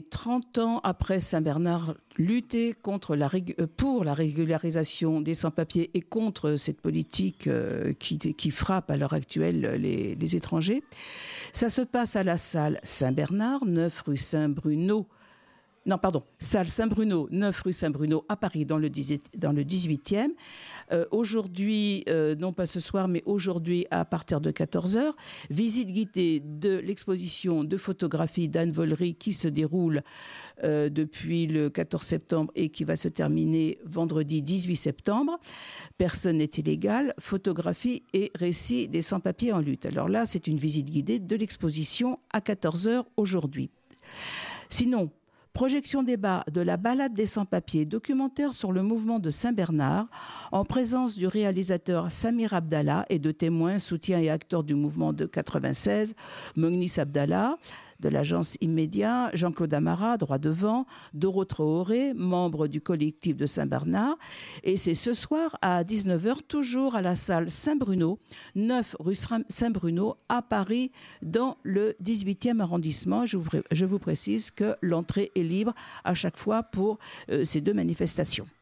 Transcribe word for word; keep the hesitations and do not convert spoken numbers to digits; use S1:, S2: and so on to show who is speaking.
S1: trente ans après Saint-Bernard, lutter contre la, pour la régularisation des sans-papiers et contre cette politique qui, qui frappe à l'heure actuelle les, les étrangers. Ça se passe à la salle Saint-Bernard, neuf rue Saint-Bruno. Non, pardon, salle Saint-Bruno, neuf rue Saint-Bruno à Paris, dans le dix-huitième. Euh, aujourd'hui, euh, non pas ce soir, mais aujourd'hui à partir de quatorze heures, visite guidée de l'exposition de photographie d'Anne Vollery qui se déroule euh, depuis le quatorze septembre et qui va se terminer vendredi dix-huit septembre. Personne n'est illégal, photographie et récit des sans-papiers en lutte. Alors là, c'est une visite guidée de l'exposition à quatorze heures aujourd'hui. Sinon, projection débat de la balade des sans-papiers, documentaire sur le mouvement de Saint-Bernard, en présence du réalisateur Samir Abdallah et de témoins, soutiens et acteurs du mouvement de quatre-vingt-seize, Mognis Abdallah, de l'agence Immédiat, Jean-Claude Amara, droit devant, Doro Traoré, membre du collectif de Saint-Bernard. Et c'est ce soir à dix-neuf heures, toujours à la salle Saint-Bruno, neuf rue Saint-Bruno, à Paris, dans le dix-huitième arrondissement. Je vous, je vous précise que l'entrée est libre à chaque fois pour euh, ces deux manifestations.